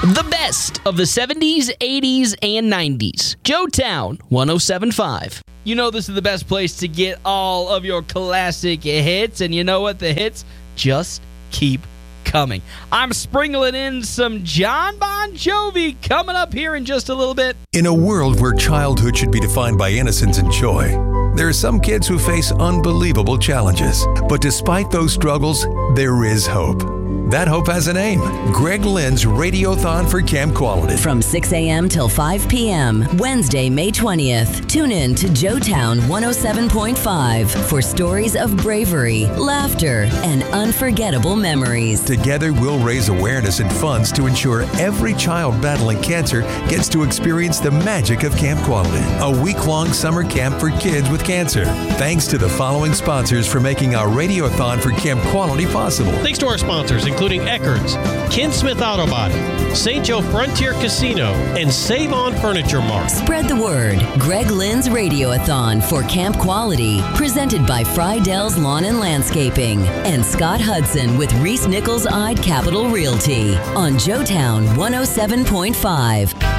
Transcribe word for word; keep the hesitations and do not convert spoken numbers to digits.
The best of the seventies, eighties, and nineties. Joetown one oh seven point five. You know this is the best place to get all of your classic hits, and you know what? The hits just keep coming. I'm sprinkling in some John Bon Jovi coming up here in just a little bit. In a world where childhood should be defined by innocence and joy, there are some kids who face unbelievable challenges. But despite those struggles, there is hope. That hope has a name. Greg Lynn's Radiothon for Camp Quality. From six a.m. till five p.m., Wednesday, May twentieth. Tune in to Joetown one oh seven point five for stories of bravery, laughter, and unforgettable memories. Together, we'll raise awareness and funds to ensure every child battling cancer gets to experience the magic of Camp Quality, a week-long summer camp for kids with cancer. Thanks to the following sponsors for making our Radiothon for Camp Quality possible. Thanks to our sponsors, including Eckerd's, Ken Smith Auto Body, Saint Joe Frontier Casino, and Save On Furniture Mart. Spread the word. Greg Lynn's Radiothon for Camp Quality, presented by Friedell's Lawn and Landscaping, and Scott Hudson with Reese Nichols Eyed Capital Realty on Joetown one oh seven point five.